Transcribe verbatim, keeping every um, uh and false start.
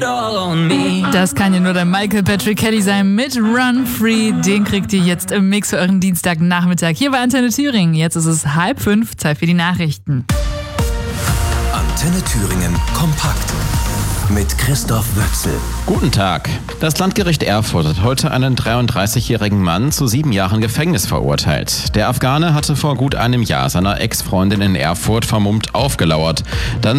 Das kann ja nur der Michael Patrick Kelly sein mit Run Free. Den kriegt ihr jetzt im Mix für euren Dienstagnachmittag hier bei Antenne Thüringen. Jetzt ist es halb fünf, Zeit für die Nachrichten. Antenne Thüringen kompakt mit Christoph Wöchsel. Guten Tag. Das Landgericht Erfurt hat heute einen dreiunddreißigjährigen Mann zu sieben Jahren Gefängnis verurteilt. Der Afghane hatte vor gut einem Jahr seiner Ex-Freundin in Erfurt vermummt aufgelauert. Dann